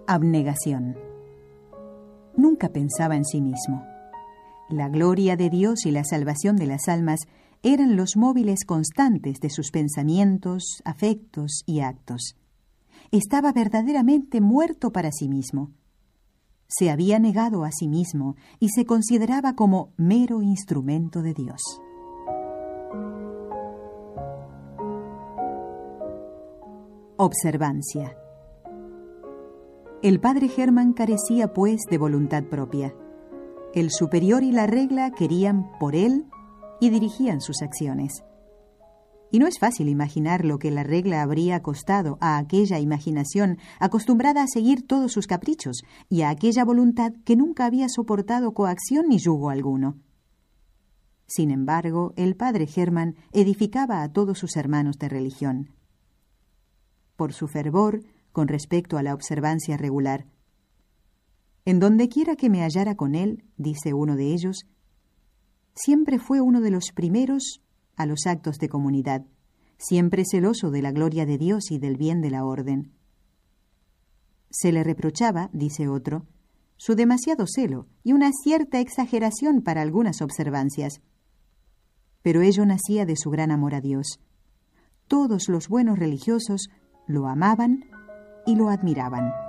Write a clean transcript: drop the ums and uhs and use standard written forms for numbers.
Abnegación. Nunca pensaba en sí mismo. La gloria de Dios y la salvación de las almas eran los móviles constantes de sus pensamientos, afectos y actos. Estaba verdaderamente muerto para sí mismo. Se había negado a sí mismo y se consideraba como mero instrumento de Dios. Observancia. El padre Hermann carecía, pues, de voluntad propia. El superior y la regla querían por él y dirigían sus acciones. Y no es fácil imaginar lo que la regla habría costado a aquella imaginación acostumbrada a seguir todos sus caprichos y a aquella voluntad que nunca había soportado coacción ni yugo alguno. Sin embargo, el padre Hermann edificaba a todos sus hermanos de religión. Por su fervor con respecto a la observancia regular. En donde quiera que me hallara con él, dice uno de ellos, siempre fue uno de los primeros a los actos de comunidad, siempre celoso de la gloria de Dios y del bien de la orden. Se le reprochaba, dice otro, su demasiado celo y una cierta exageración para algunas observancias. Pero ello nacía de su gran amor a Dios. Todos los buenos religiosos lo amaban y lo admiraban.